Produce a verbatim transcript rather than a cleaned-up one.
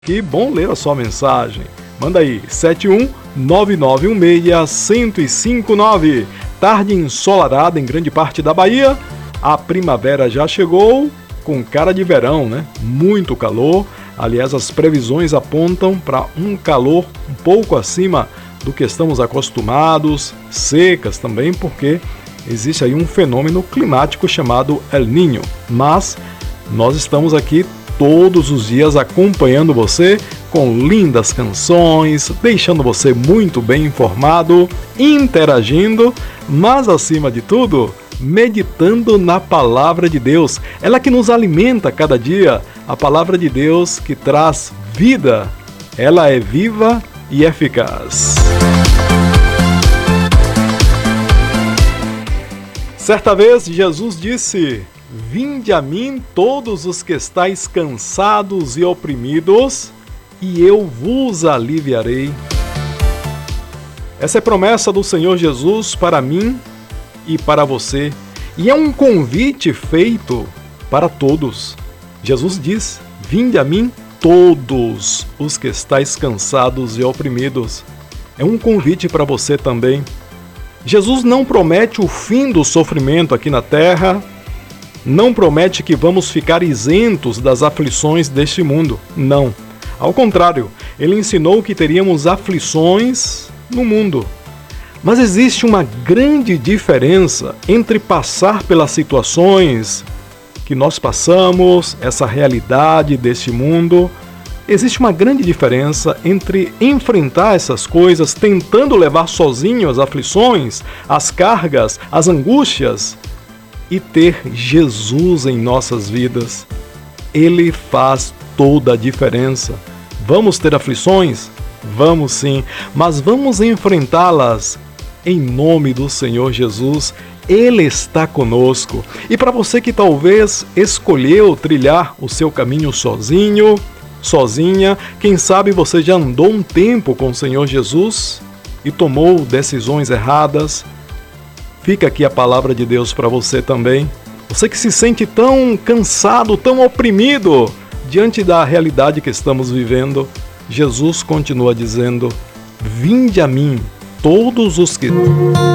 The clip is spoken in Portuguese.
Que bom ler a sua mensagem. Manda aí, sete um nove nove um seis zero cinco nove. Tarde ensolarada em grande parte da Bahia. A primavera já chegou, com cara de verão, né? Muito calor. Aliás, as previsões apontam para um calor um pouco acima do que estamos acostumados. Secas também, porque existe aí um fenômeno climático chamado El Niño. Mas nós estamos aqui todos os dias acompanhando você com lindas canções, deixando você muito bem informado, interagindo, mas acima de tudo, meditando na Palavra de Deus. Ela que nos alimenta cada dia, a Palavra de Deus que traz vida. Ela é viva e eficaz. Certa vez Jesus disse: "Vinde a mim todos os que estáis cansados e oprimidos, e eu vos aliviarei." Essa é a promessa do Senhor Jesus para mim e para você, e é um convite feito para todos. Jesus diz: "Vinde a mim todos os que estáis cansados e oprimidos." É um convite para você também. Jesus não promete o fim do sofrimento aqui na terra, não promete que vamos ficar isentos das aflições deste mundo. Não. Ao contrário, ele ensinou que teríamos aflições no mundo. Mas existe uma grande diferença entre passar pelas situações que nós passamos, essa realidade deste mundo. Existe uma grande diferença entre enfrentar essas coisas tentando levar sozinho as aflições, as cargas, as angústias, e ter Jesus em nossas vidas. Ele faz toda a diferença. Vamos ter aflições? Vamos sim, mas vamos enfrentá-las em nome do Senhor Jesus. Ele está conosco. E para você que talvez escolheu trilhar o seu caminho sozinho, sozinha, quem sabe você já andou um tempo com o Senhor Jesus e tomou decisões erradas, fica aqui a palavra de Deus para você também. Você que se sente tão cansado, tão oprimido diante da realidade que estamos vivendo, Jesus continua dizendo: "Vinde a mim, todos os que..."